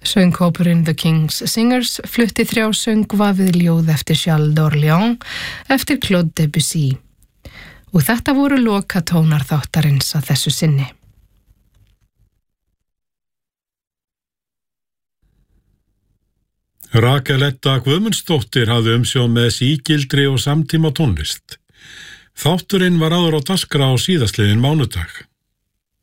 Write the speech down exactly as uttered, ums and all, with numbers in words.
Söngkópurinn The King's Singers flutti þrjá söngva við ljóð eftir Charles d'Orléans eftir Claude Debussy. Og þetta voru lokatónar þáttarins að þessu sinni. Rakel Edda Guðmundsdóttir hafði umsjón með sígildri og samtíma tónlist. Þátturinn var áður á dagskrá á síðastliðinn mánudag.